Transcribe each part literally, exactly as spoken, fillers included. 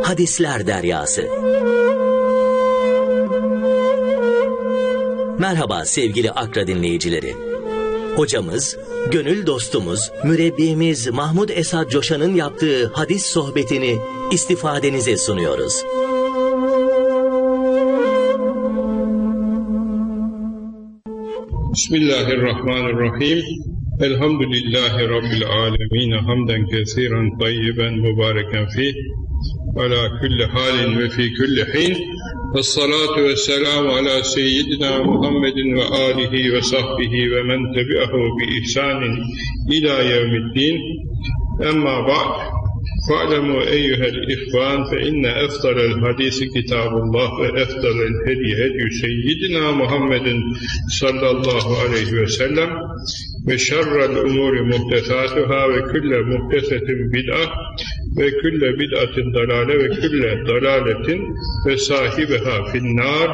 Hadisler Deryası. Merhaba sevgili Akra dinleyicileri. Hocamız, gönül dostumuz, mürebbiyemiz Mahmud Esad Coşan'ın yaptığı hadis sohbetini istifadenize sunuyoruz. Bismillahirrahmanirrahim. Elhamdülillahi Rabbil alemin. Hamden kesiren tayyiben mübareken fih. Ala kulli halin ve fi kulli hin. Vessalatu vesselamu ala seyyidina Muhammedin ve alihi ve sahbihi ve men tebi'ahu bi ihsanin ila yevmiddin. Emma ba'd. Fa'lemu eyyuhel ihvan fe inne efdalel hadisi kitabullah ve efdalel hedi hedü seyyidina Muhammedin sallallahu aleyhi ve sellem ve şerrel umuri muhtesatuhâ ve külle muhtesetin bid'ah ve külle bid'atin dalale ve külle dalaletin ve sahibiha finnâr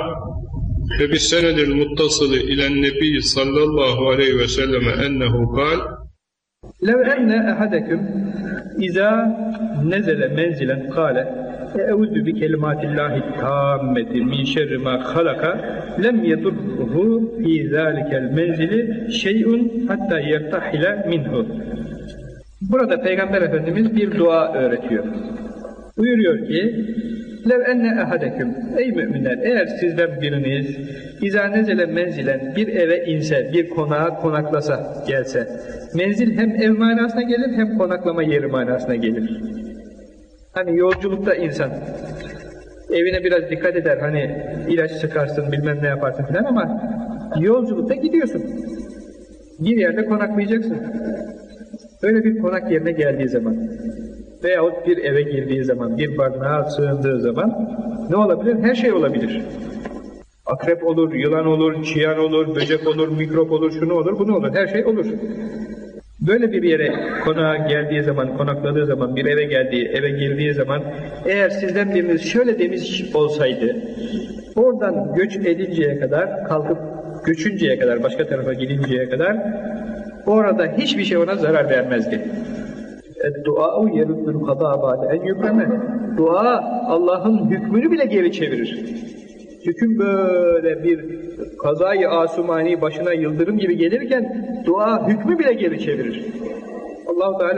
ve bis senedil muttasılı ilen nebi sallallahu aleyhi ve selleme ennehu kal lev enne ehadeküm İza nezele menzilen kâle e'udü bi kelimâtillâhi tâmmeti min şerri mâ halaka lem yedurruhu fî zâlikel menzili şey'un hattâ yertahile minhu. Burada Peygamber Efendimiz bir dua öğretiyor. Buyuruyor ki lev enne ehadeküm ey müminler, eğer sizden biriniz İza nezele menzilen bir eve inse, bir konağa konaklasa, gelse. Menzil hem ev manasına gelir hem konaklama yeri manasına gelir. Hani yolculukta insan evine biraz dikkat eder, hani ilaç sıkarsın bilmem ne yaparsın filan, ama yolculukta gidiyorsun. Bir yerde konaklayacaksın. Öyle bir konak yerine geldiği zaman veyahut bir eve girdiği zaman, bir barınağa sığındığı zaman ne olabilir? Her şey olabilir. Akrep olur, yılan olur, çıyan olur, böcek olur, mikrop olur, şunu olur, bunu olur, her şey olur. Böyle bir yere konağa geldiği zaman, konakladığı zaman, bir eve geldiği, eve girdiği zaman, eğer sizden biriniz şöyle demiş olsaydı, oradan göç edinceye kadar, kalkıp göçünceye kadar, başka tarafa gidinceye kadar, orada hiçbir şey ona zarar vermezdi. Dua yeruddul kaza ba'de en yükreme. Dua Allah'ın hükmünü bile geri çevirir. Hüküm böyle bir kazayı asumani başına yıldırım gibi gelirken dua hükmü bile geri çevirir. Allah-u Teala